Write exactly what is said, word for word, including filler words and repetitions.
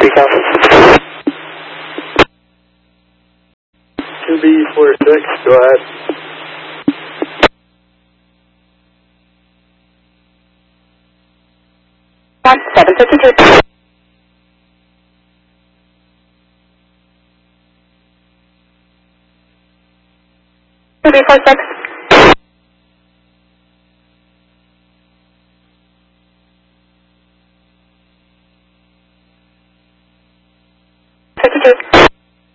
Recon. two B four six, go ahead. One seven fifty-two. two B four six. fifty-two.